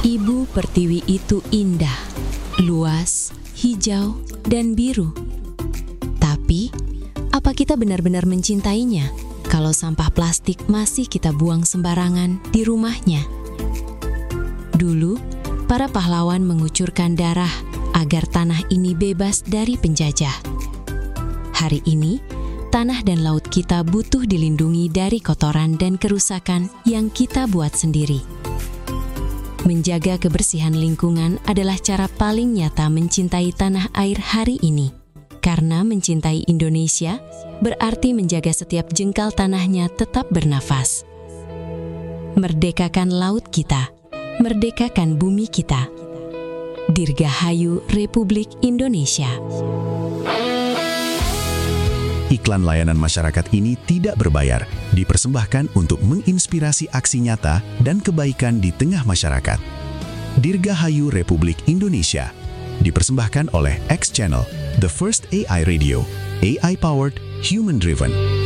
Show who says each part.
Speaker 1: Ibu Pertiwi itu indah, luas, hijau, dan biru. Tapi, apa kita benar-benar mencintainya kalau sampah plastik masih kita buang sembarangan di rumahnya? Dulu, para pahlawan mengucurkan darah agar tanah ini bebas dari penjajah. Hari ini, tanah dan laut kita butuh dilindungi dari kotoran dan kerusakan yang kita buat sendiri. Menjaga kebersihan lingkungan adalah cara paling nyata mencintai tanah air hari ini. Karena mencintai Indonesia berarti menjaga setiap jengkal tanahnya tetap bernafas. Merdekakan laut kita, merdekakan bumi kita. Dirgahayu Republik Indonesia.
Speaker 2: Iklan layanan masyarakat ini tidak berbayar, dipersembahkan untuk menginspirasi aksi nyata dan kebaikan di tengah masyarakat. Dirgahayu Republik Indonesia, dipersembahkan oleh X Channel, the first AI radio, AI-powered, human-driven.